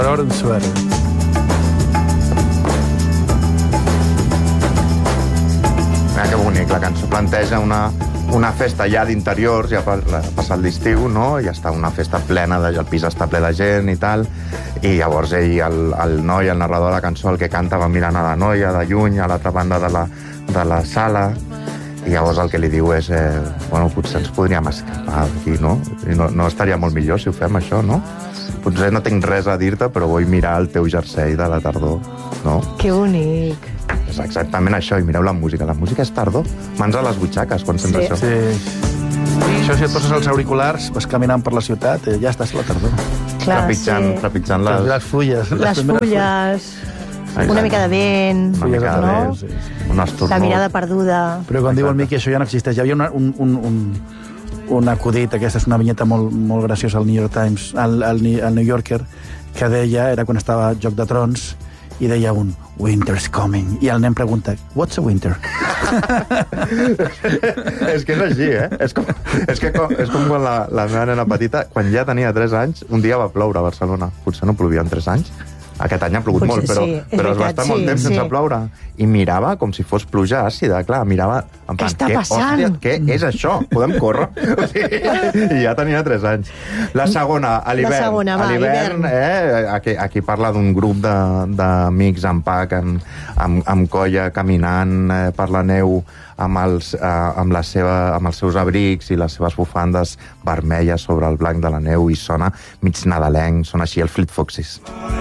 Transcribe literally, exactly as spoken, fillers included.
Ohrenswärme. Mira que bonic, la cançó planteja una, una festa ja d'interiors, ja ha passat l'estiu, no? Ja està una festa plena, de, el pis està ple de gent i tal, i llavors ell, el, el noi, el narrador de la cançó, el que canta, va mirant a la noia de lluny, a l'altra banda de la, de la sala, i llavors el que li diu és eh, bueno, potser ens podríem escapar d'aquí, no? I no? No estaria molt millor si ho fem, això, no? Potser no tinc res a dir-te, però vull mirar el teu jersei de la tardor, no? Que bonic. És exactament això, i mireu la música. La música és tardor. Mans a les butxaques, quan sents Sí. això. Sí. Això, si et poses els auriculars, vas caminant per la ciutat, eh, ja estàs a la tardor. Clar, Trepitjant, sí. trepitjant Les, les... les fulles. Les fulles, una mica de vent, Una mica de no? vent, sí, sí. un estornut. La mirada perduda. Però quan diu el Miqui, això ja no existeix. Hi havia una, un, un, un, un acudit, aquesta és una vinyeta molt, molt graciosa al New York Times, al, al, al New Yorker, que deia, era quan estava a Joc de Trons, i deia un "Winter's coming", i el nen pregunta "What's a winter?" És que és així, eh? És com, és que com, és com quan la, la meva nena petita, quan ja tenia tres anys, un dia va ploure a Barcelona. Potser no plovia en tres anys. Aquest any ha plogut Potser molt, però, sí, és però es va veritat, estar molt sí, temps sí. sense ploure. I mirava com si fos pluja àcida, clar, mirava... En Què plan, està passant? Hòstia, què és això? Podem córrer? O sigui, I ja tenia tres anys. La segona, a l'hivern. La segona, va, a l'hivern, eh, aquí, aquí parla d'un grup d'amics en pack, amb, amb, amb colla, caminant eh, per la neu, amb els, eh, amb, la seva, amb els seus abrics i les seves bufandes vermelles sobre el blanc de la neu, i sona mig nadalenc, sona així el Fleet Foxes.